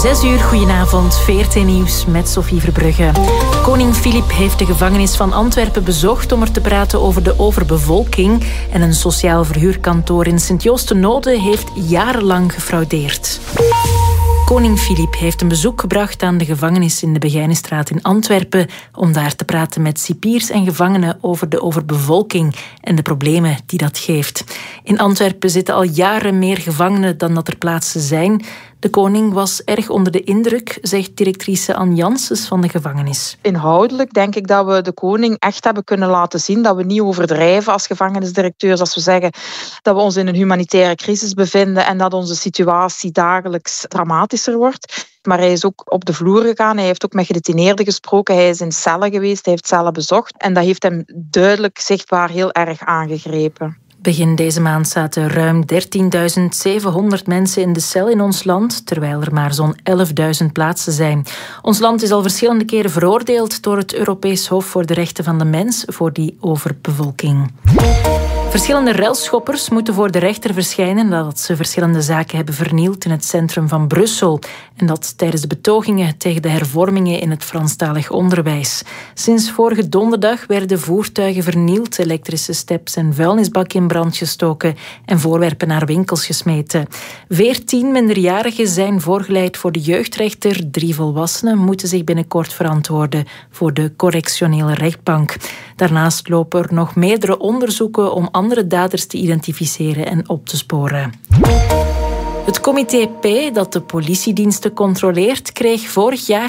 6 uur, goedenavond, VRT Nieuws met Sophie Verbrugge. Koning Filip heeft de gevangenis van Antwerpen bezocht om er te praten over de overbevolking. En een sociaal verhuurkantoor in Sint-Joost-de-Noode heeft jarenlang gefraudeerd. Koning Filip heeft een bezoek gebracht aan de gevangenis in de Begijnenstraat in Antwerpen om daar te praten met cipiers en gevangenen over de overbevolking en de problemen die dat geeft. In Antwerpen zitten al jaren meer gevangenen dan dat er plaatsen zijn. De koning was erg onder de indruk, zegt directrice Anne Janssens van de gevangenis. Inhoudelijk denk ik dat we de koning echt hebben kunnen laten zien dat we niet overdrijven als gevangenisdirecteurs als we zeggen dat we ons in een humanitaire crisis bevinden en dat onze situatie dagelijks dramatischer wordt. Maar hij is ook op de vloer gegaan, hij heeft ook met gedetineerden gesproken, hij is in cellen geweest, hij heeft cellen bezocht en dat heeft hem duidelijk zichtbaar heel erg aangegrepen. Begin deze maand zaten ruim 13.700 mensen in de cel in ons land, terwijl er maar zo'n 11.000 plaatsen zijn. Ons land is al verschillende keren veroordeeld door het Europees Hof voor de Rechten van de Mens voor die overbevolking. Verschillende relschoppers moeten voor de rechter verschijnen nadat ze verschillende zaken hebben vernield in het centrum van Brussel. En dat tijdens de betogingen tegen de hervormingen in het Franstalig onderwijs. Sinds vorige donderdag werden voertuigen vernield, elektrische steps en vuilnisbakken in brand gestoken en voorwerpen naar winkels gesmeten. 14 minderjarigen zijn voorgeleid voor de jeugdrechter. 3 volwassenen moeten zich binnenkort verantwoorden voor de correctionele rechtbank. Daarnaast lopen er nog meerdere onderzoeken om andere daders te identificeren en op te sporen. Het comité P, dat de politiediensten controleert, kreeg vorig jaar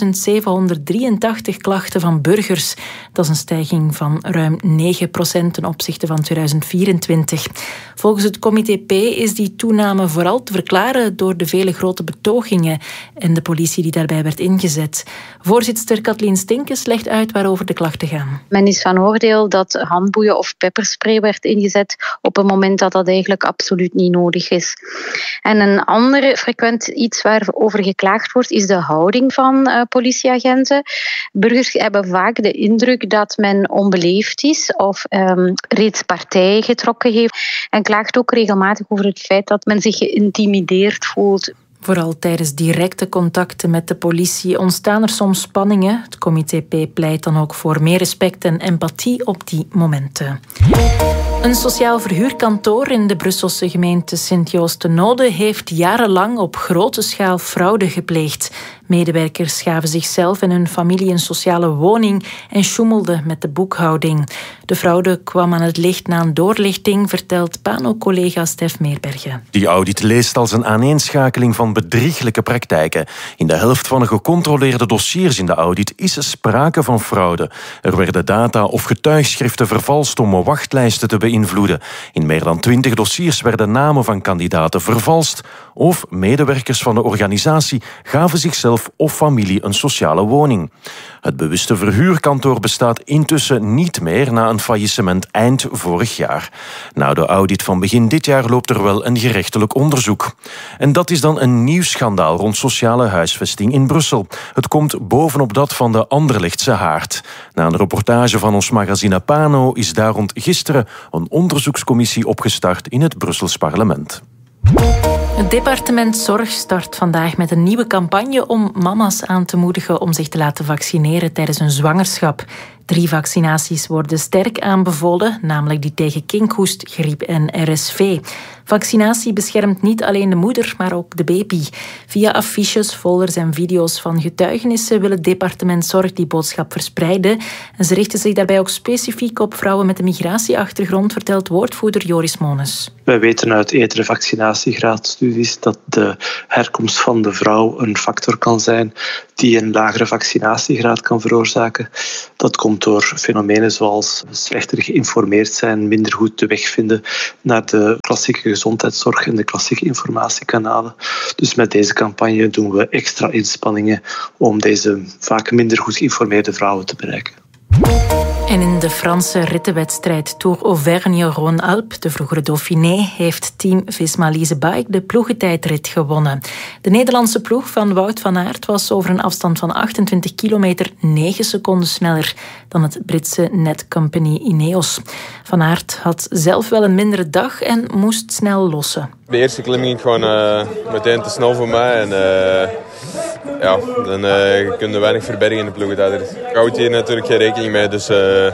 2783 klachten van burgers. Dat is een stijging van ruim 9% ten opzichte van 2024. Volgens het comité P is die toename vooral te verklaren door de vele grote betogingen en de politie die daarbij werd ingezet. Voorzitster Kathleen Stinkes legt uit waarover de klachten gaan. Men is van oordeel dat handboeien of pepperspray werd ingezet op een moment dat dat eigenlijk absoluut niet nodig is. En een ander frequent iets waarover geklaagd wordt, is de houding van politieagenten. Burgers hebben vaak de indruk dat men onbeleefd is of reeds partij getrokken heeft. En klaagt ook regelmatig over het feit dat men zich geïntimideerd voelt. Vooral tijdens directe contacten met de politie ontstaan er soms spanningen. Het comité P pleit dan ook voor meer respect en empathie op die momenten. Een sociaal verhuurkantoor in de Brusselse gemeente Sint-Joost-de-Noode heeft jarenlang op grote schaal fraude gepleegd. Medewerkers gaven zichzelf en hun familie een sociale woning en sjoemelden met de boekhouding. De fraude kwam aan het licht na een doorlichting, vertelt Pano-collega Stef Meerbergen. Die audit leest als een aaneenschakeling van bedrieglijke praktijken. In de helft van de gecontroleerde dossiers in de audit is er sprake van fraude. Er werden data of getuigschriften vervalst om wachtlijsten te beïnvloeden. In meer dan 20 dossiers werden namen van kandidaten vervalst of medewerkers van de organisatie gaven zichzelf of familie een sociale woning. Het bewuste verhuurkantoor bestaat intussen niet meer na een faillissement eind vorig jaar. Na de audit van begin dit jaar loopt er wel een gerechtelijk onderzoek. En dat is dan een nieuw schandaal rond sociale huisvesting in Brussel. Het komt bovenop dat van de Anderlechtse Haard. Na een reportage van ons magazine Pano is daar rond gisteren een onderzoekscommissie opgestart in het Brussels parlement. Het departement Zorg start vandaag met een nieuwe campagne om mama's aan te moedigen om zich te laten vaccineren tijdens hun zwangerschap. 3 vaccinaties worden sterk aanbevolen, namelijk die tegen kinkhoest, griep en RSV. Vaccinatie beschermt niet alleen de moeder, maar ook de baby. Via affiches, folders en video's van getuigenissen wil het departement Zorg die boodschap verspreiden. En ze richten zich daarbij ook specifiek op vrouwen met een migratieachtergrond, vertelt woordvoerder Joris Mones. Wij weten uit eerdere vaccinatiegraadstudies dat de herkomst van de vrouw een factor kan zijn die een lagere vaccinatiegraad kan veroorzaken. Dat komt door fenomenen zoals slechter geïnformeerd zijn, minder goed de weg vinden naar de klassieke gezondheidszorg en de klassieke informatiekanalen. Dus met deze campagne doen we extra inspanningen om deze vaak minder goed geïnformeerde vrouwen te bereiken. En in de Franse rittenwedstrijd Tour Auvergne-Rhône-Alpes, de vroegere Dauphiné, heeft team Visma Lease Bike de ploegentijdrit gewonnen. De Nederlandse ploeg van Wout van Aert was over een afstand van 28 kilometer 9 seconden sneller dan het Britse netcompany Ineos. Van Aert had zelf wel een mindere dag en moest snel lossen. De eerste klim ging gewoon meteen te snel voor mij en dan kun je weinig verbergen in de ploegentijdrit. Ik houd hier natuurlijk geen rekening mee, dus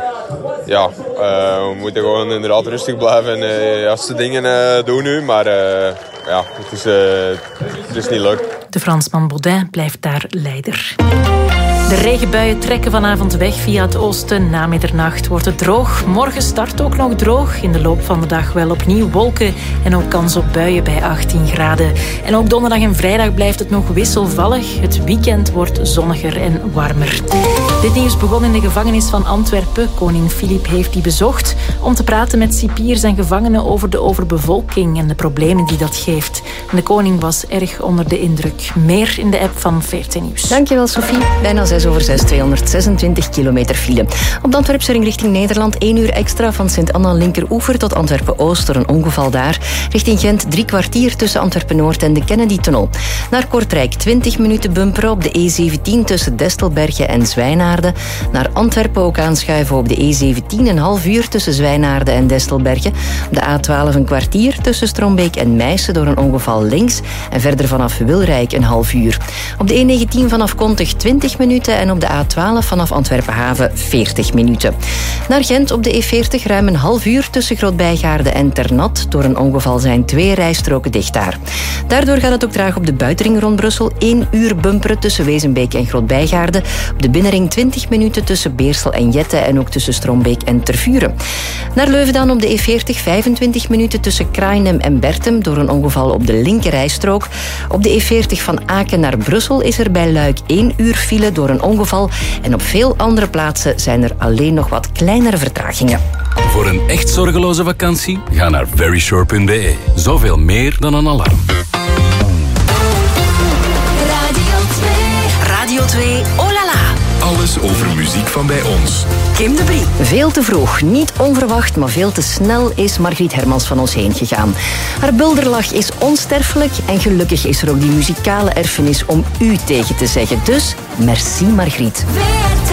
we moeten gewoon inderdaad rustig blijven en juiste dingen doen nu, maar het is niet leuk. De Fransman Baudin blijft daar leider. De regenbuien trekken vanavond weg via het oosten. Na middernacht wordt het droog. Morgen start ook nog droog. In de loop van de dag wel opnieuw wolken en ook kans op buien bij 18 graden. En ook donderdag en vrijdag blijft het nog wisselvallig. Het weekend wordt zonniger en warmer. Dit nieuws begon in de gevangenis van Antwerpen. Koning Filip heeft die bezocht om te praten met cipiers en gevangenen over de overbevolking en de problemen die dat geeft. En de koning was erg onder de indruk. Meer in de app van VRT Nieuws. Dankjewel, Sophie. Bijna 6:06, 226 kilometer file. Op de Antwerpse ring richting Nederland 1 uur extra van Sint-Anna linkeroever tot Antwerpen-Oost door een ongeval daar. Richting Gent 3 kwartier tussen Antwerpen-Noord en de Kennedy-tunnel. Naar Kortrijk 20 minuten bumperen op de E17 tussen Destelbergen en Zwijnaarden. Naar Antwerpen ook aanschuiven op de E17 een half uur tussen Zwijnaarden en Destelbergen. Op de A12 een kwartier tussen Strombeek en Meissen door een ongeval links. En verder vanaf Wilrijk een half uur. Op de E19 vanaf Kontig 20 minuten en op de A12 vanaf Antwerpen-Haven 40 minuten. Naar Gent op de E40 ruim een half uur tussen Grootbijgaarde en Ternat. Door een ongeval zijn 2 rijstroken dicht daar. Daardoor gaat het ook traag op de buitenring rond Brussel. 1 uur bumperen tussen Wezenbeek en Grootbijgaarde. Op de binnenring 20 minuten tussen Beersel en Jette en ook tussen Strombeek en Tervuren. Naar Leuven dan op de E40 25 minuten tussen Krainem en Bertem door een ongeval op de linker rijstrook. Op de E40 van Aken naar Brussel is er bij Luik 1 uur file door een ongeval en op veel andere plaatsen zijn er alleen nog wat kleinere vertragingen. Voor een echt zorgeloze vakantie, ga naar veryshore.be. Zoveel meer dan een alarm. Radio 2, oh la la. Alles over muziek van bij ons. Kim de Brie. Veel te vroeg, niet onverwacht, maar veel te snel is Margriet Hermans van ons heen gegaan. Haar bulderlach is onsterfelijk en gelukkig is er ook die muzikale erfenis om u tegen te zeggen. Dus merci Margriet.